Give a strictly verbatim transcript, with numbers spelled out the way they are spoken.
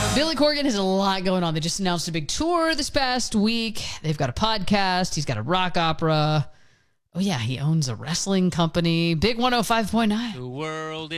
Billy Corgan has a lot going on. They just announced a big tour this past week. They've got a podcast. He's got a rock opera. Oh, yeah, he owns a wrestling company. Big one oh five point nine. The world